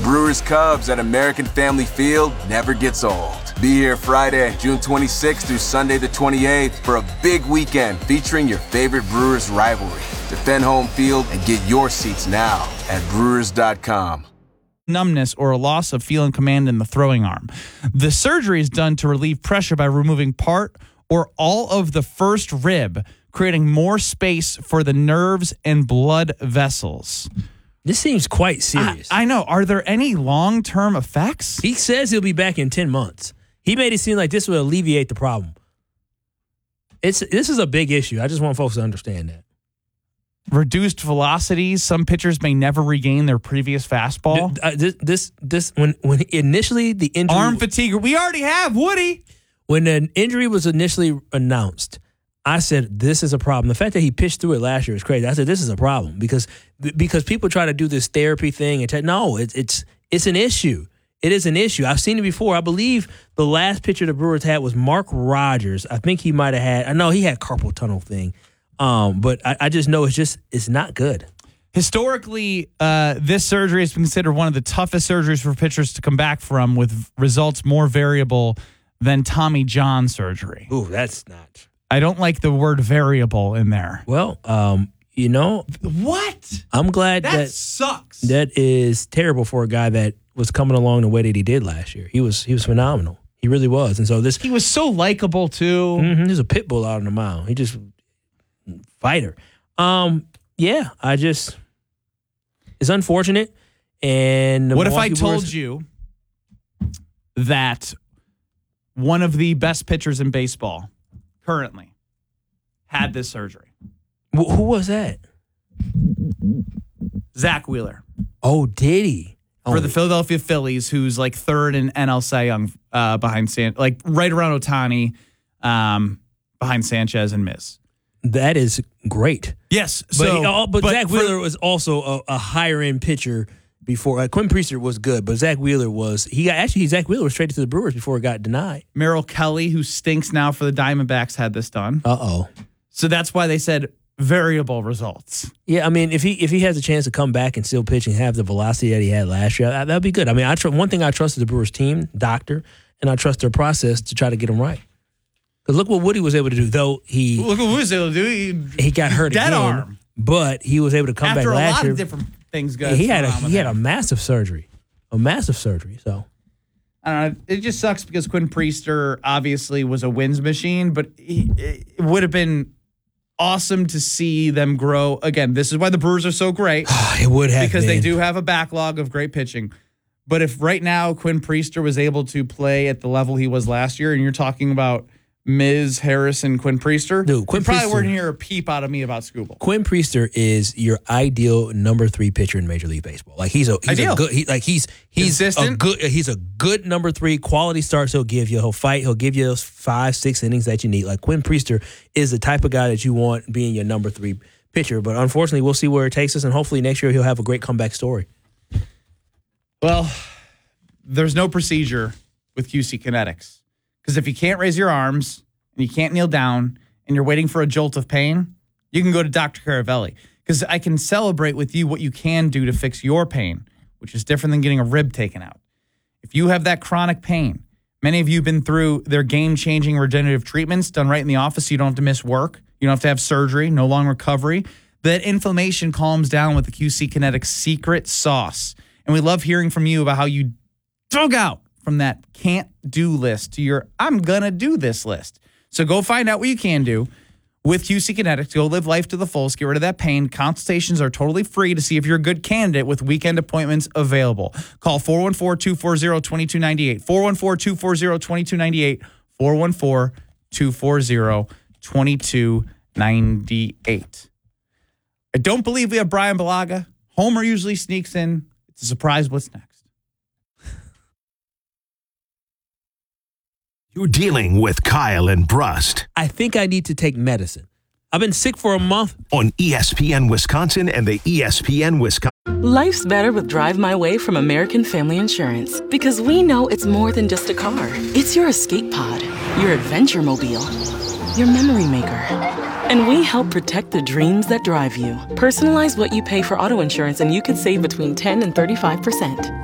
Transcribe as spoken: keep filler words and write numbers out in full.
Brewers Cubs at American Family Field never gets old. Be here Friday, June twenty-sixth through Sunday the twenty-eighth for a big weekend featuring your favorite Brewers rivalry. Defend home field and get your seats now at brewers dot com. Numbness or a loss of feeling command in the throwing arm. The surgery is done to relieve pressure by removing part or all of the first rib, creating more space for the nerves and blood vessels. This seems quite serious. I, I know. Are there any long-term effects? He says he'll be back in ten months. He made it seem like this would alleviate the problem. It's This is a big issue. I just want folks to understand that. Reduced velocities. Some pitchers may never regain their previous fastball. Uh, this, this, this, when, when initially the injury, arm fatigue. We already have Woody. When the injury was initially announced, I said this is a problem. The fact that he pitched through it last year is crazy. I said this is a problem because because people try to do this therapy thing and t- no, it's it's it's an issue. It is an issue. I've seen it before. I believe the last pitcher the Brewers had was Mark Rogers. I think he might have had. I know he had carpal tunnel thing. Um, but I, I just know it's just it's not good. Historically, uh, this surgery has been considered one of the toughest surgeries for pitchers to come back from, with results more variable than Tommy John surgery. Ooh, that's not. I don't like the word variable in there. Well, um, you know what? I'm glad that, that sucks. That is terrible for a guy that was coming along the way that he did last year. He was he was phenomenal. He really was. And so this he was so likable too. Mm-hmm, he's a pit bull out on the mound. He just fighter. Um, yeah, I just it's unfortunate. And what if I Milwaukee told Brewers, you that one of the best pitchers in baseball currently had this surgery? Wh- who was that? Zach Wheeler. Oh, did he? For oh. the Philadelphia Phillies, who's like third in N L Cy Young uh, behind San, like right around Ohtani, um, behind Sanchez and Miz. That is great. Yes, but so he, uh, but, but Zach for, Wheeler was also a, a higher end pitcher before. Uh, Quinn Priester was good, but Zach Wheeler was he got actually Zach Wheeler was traded to the Brewers before it got denied. Merrill Kelly, who stinks now for the Diamondbacks, had this done. Uh oh. So that's why they said variable results. Yeah, I mean, if he if he has a chance to come back and still pitch and have the velocity that he had last year, that would be good. I mean, I tr- one thing I trust is the Brewers team, doctor, and I trust their process to try to get him right. Because look what Woody was able to do, though he look what Woody was able to do. He, he got hurt dead again, arm, but he was able to come after back last a lot year. of different things. Guys, he had a he had him. a massive surgery, a massive surgery. So I don't know. It just sucks because Quinn Priester obviously was a wins machine, but he, it would have been awesome to see them grow. Again, this is why the Brewers are so great. It would have because been. they do have a backlog of great pitching. But if right now Quinn Priester was able to play at the level he was last year, and you're talking about Miz Harrison, Quinn Priester, Dude, Quinn you probably Priester, wouldn't hear a peep out of me about Scooble. Quinn Priester is your ideal number three pitcher in Major League Baseball. Like he's a he's Ideal. a good he, like he's he's Consistent. a good he's a good number three. Quality starts he'll give you. He'll fight. He'll give you those five six innings that you need. Like Quinn Priester is the type of guy that you want being your number three pitcher. But unfortunately, we'll see where it takes us, and hopefully next year he'll have a great comeback story. Well, there's no procedure with Q C Kinetics because if you can't raise your arms and you can't kneel down and you're waiting for a jolt of pain, you can go to Doctor Caravelli because I can celebrate with you what you can do to fix your pain, which is different than getting a rib taken out. If you have that chronic pain, many of you have been through their game-changing regenerative treatments done right in the office so you don't have to miss work. You don't have to have surgery, no long recovery. That inflammation calms down with the Q C Kinetics secret sauce. And we love hearing from you about how you dug out from that can't-do list to your I'm going to do this list. So go find out what you can do with Q C Kinetics. Go live life to the fullest. Get rid of that pain. Consultations are totally free to see if you're a good candidate with weekend appointments available. Call four one four, two four zero, two two nine eight, four one four, two four zero, two two nine eight, four one four, two four zero, two two nine eight. I don't believe we have Brian Balaga. Homer usually sneaks in. It's a surprise. What's next? You're dealing with Kyle and Brust I think I need to take medicine. I've been sick for a month. on E S P N Wisconsin and the E S P N Wisconsin. Life's better with Drive My Way from American Family Insurance because we know it's more than just a car. It's your escape pod, your adventure mobile, your memory maker. And we help protect the dreams that drive you. Personalize what you pay for auto insurance and you could save between ten and thirty-five percent.